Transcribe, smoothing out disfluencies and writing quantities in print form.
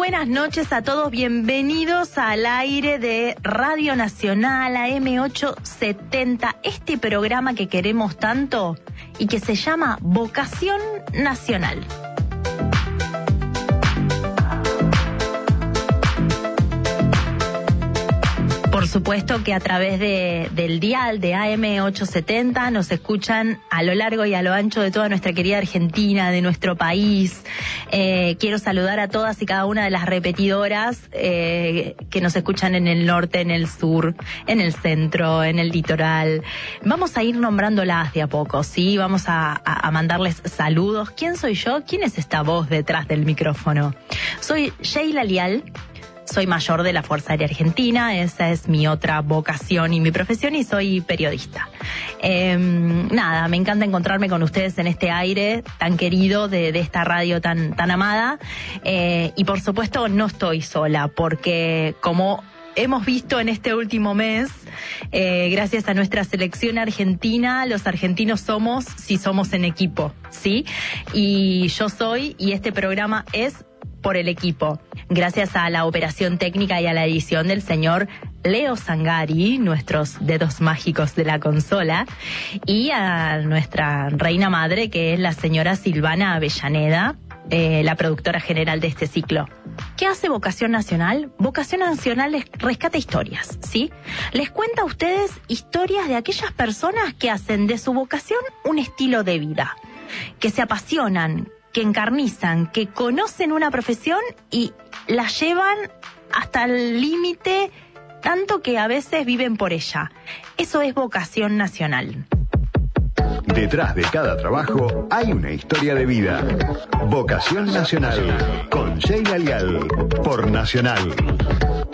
buenas noches a todos, bienvenidos al aire de Radio Nacional AM870, este programa que queremos tanto y que se llama Vocación Nacional. Por supuesto que a través del dial de AM870 nos escuchan a lo largo y a lo ancho de toda nuestra querida Argentina, de nuestro país. Quiero saludar a todas y cada una de las repetidoras que nos escuchan en el norte, en el sur, en el centro, en el litoral. Vamos a ir nombrándolas de a poco, ¿sí? Vamos a mandarles saludos. ¿Quién soy yo? ¿Quién es esta voz detrás del micrófono? Soy Sheila Lial. Soy mayor de la Fuerza Aérea Argentina, esa es mi otra vocación y mi profesión, y soy periodista. Me encanta encontrarme con ustedes en este aire tan querido de esta radio tan amada, y por supuesto no estoy sola, porque como hemos visto en este último mes, gracias a nuestra selección argentina, los argentinos somos si somos en equipo, ¿sí? Y yo soy, y este programa es por el equipo, gracias a la operación técnica y a la edición del señor Leo Zangari, nuestros dedos mágicos de la consola, y a nuestra reina madre, que es la señora Silvana Avellaneda, la productora general de este ciclo. ¿Qué hace Vocación Nacional? Vocación Nacional les rescata historias, ¿sí? Les cuenta a ustedes historias de aquellas personas que hacen de su vocación un estilo de vida, que se apasionan, que encarnizan, que conocen una profesión y la llevan hasta el límite, tanto que a veces viven por ella. Eso es Vocación Nacional. Detrás de cada trabajo hay una historia de vida. Vocación Nacional, con Sheila Lial, por Nacional.